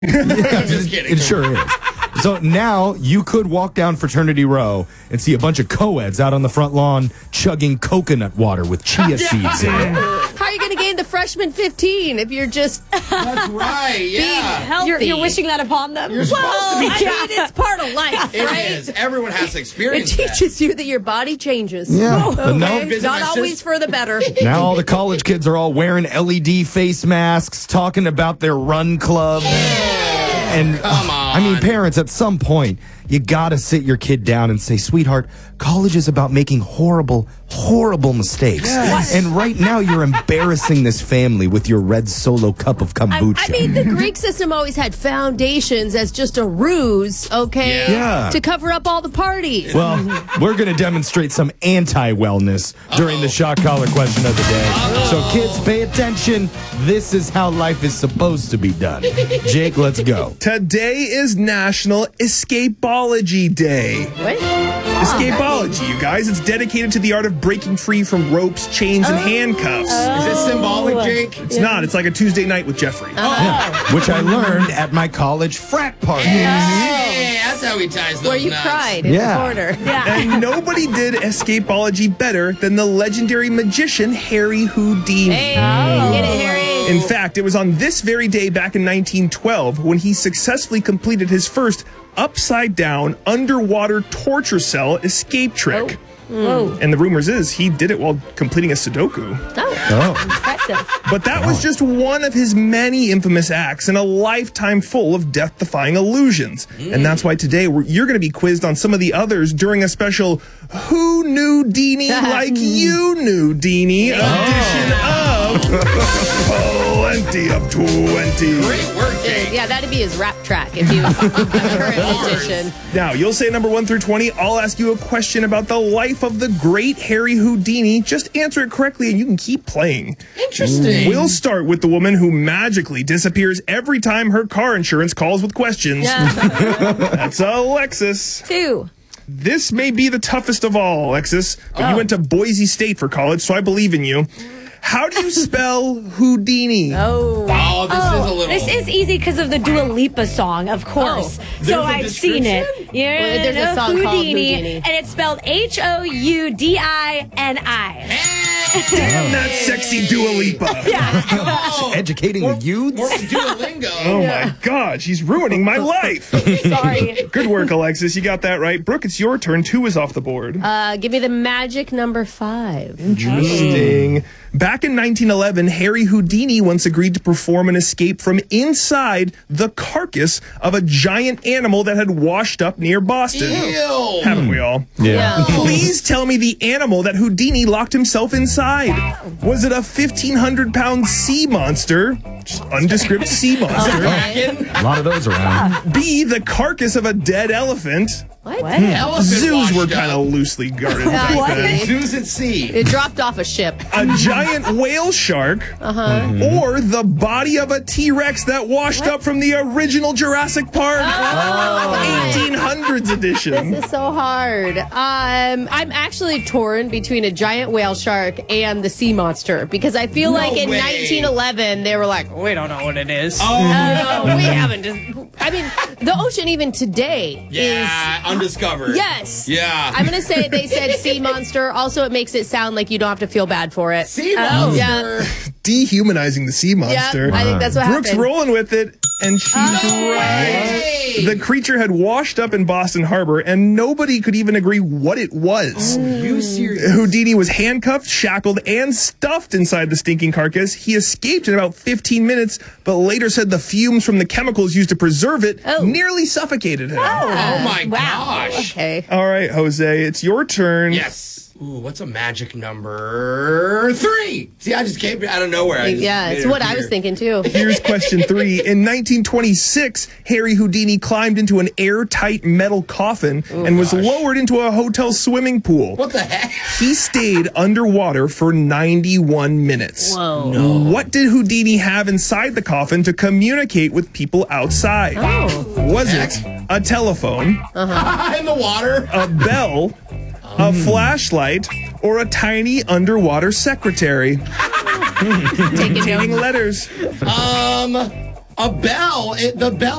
Just kidding. It sure is. So now you could walk down Fraternity Row and see a bunch of co-eds out on the front lawn chugging coconut water with chia seeds in it. How are you going to gain the freshman 15 if you're just That's right. being Yeah. healthy? You're wishing that upon them? You're supposed to be. I mean, it's part of life, It right? is. Everyone has to It experience that. teaches you that your body changes. Yeah. Okay? But no- Visit Not my always sis- for the better. Now all the college kids are all wearing LED face masks, talking about their run club. And Come on. I mean, parents, at some point, you gotta sit your kid down and say, sweetheart, college is about making horrible, horrible mistakes. And right now you're embarrassing this family with your red Solo cup of kombucha. I mean, the Greek system always had foundations as just a ruse, okay? Yeah. To cover up all the parties. Well, we're going to demonstrate some anti-wellness during the shock collar question of the day. So kids, pay attention. This is how life is supposed to be done. Jake, let's go. Today is National Escapology Day. What? Escapology, you guys. It's dedicated to the art of breaking free from ropes, chains, and handcuffs. Is it symbolic, Jake? It's not. It's like a Tuesday night with Jeffrey. Which I learned at my college frat party. Hey, that's how he ties those Where you nuts. cried in Yeah. the corner. And nobody did escapology better than the legendary magician Harry Houdini. Hey, get it, Harry. In fact, it was on this very day back in 1912 when he successfully completed his first upside-down underwater torture cell escape trick. And the rumors is he did it while completing a Sudoku. Impressive. But that was just one of his many infamous acts in a lifetime full of death-defying illusions. And that's why today you're going to be quizzed on some of the others during a special Who Knew Deanie Like You Knew Deanie edition of Plenty of 20. Great work, Jake. Yeah, that'd be his rap track if he was a current magician. Now, you'll say number 1 through 20. I'll ask you a question about the life of the great Harry Houdini. Just answer it correctly and you can keep playing. Interesting. We'll start with the woman who magically disappears every time her car insurance calls with questions. That's Alexis. 2. This may be the toughest of all, Alexis. But you went to Boise State for college, so I believe in you. How do you spell Houdini? Oh, this is a little. This is easy because of the Dua Lipa song, of course. There's So a I've seen it. description? Yeah, Well, there's a song called Houdini. and it's spelled Houdini. Damn that sexy Dua Lipa. Oh, Educating the youths. More Duolingo. Oh my God, she's ruining my life. Sorry. Good work, Alexis. You got that right. Brooke, it's your turn. 2 is off the board. Give me the magic number 5. Interesting. Back in 1911, Harry Houdini once agreed to perform an escape from inside the carcass of a giant animal that had washed up near Boston. Ew. Haven't we all? Yeah. Please tell me the animal that Houdini locked himself inside. Was it a 1,500-pound sea monster? Just undescript sea monster. A lot of those around. B, the carcass of a dead elephant. What? Elephant Zoos were washed kind up. of loosely guarded back then. Zoos at sea. It dropped off a ship. A giant whale shark, or the body of a T-Rex that washed up from the original Jurassic Park 1800s edition. This is so hard. I'm actually torn between a giant whale shark and the sea monster because I feel like in way. 1911 they were like, we don't know what it is. Oh, We haven't just. I mean, the ocean even today yeah, undiscovered. is. Yes. Yeah. I'm gonna say they said sea monster. Also, it makes it sound like you don't have to feel bad for it. Sea monster. Yeah. Dehumanizing the sea monster. Yeah, I think that's what Brooke's happened. rolling with it, and she's right. Hey. The creature had washed up in Boston Harbor, and nobody could even agree what it was. You serious? Houdini was handcuffed, shackled, and stuffed inside the stinking carcass. He escaped in about 15 minutes, but later said the fumes from the chemicals used to preserve it nearly suffocated him. Oh my gosh. Okay. All right, Jose, it's your turn. Yes. Ooh, what's a magic number 3? See, I just came out of nowhere. I just Yeah, made it's it what I appear. was thinking too. Here's question 3. In 1926, Harry Houdini climbed into an airtight metal coffin and was lowered into a hotel swimming pool. What the heck? He stayed underwater for 91 minutes. Whoa. What did Houdini have inside the coffin to communicate with people outside? Was it a telephone, In the water. a bell, a flashlight, or a tiny underwater secretary? Taking Taking notes. letters. A bell. The bell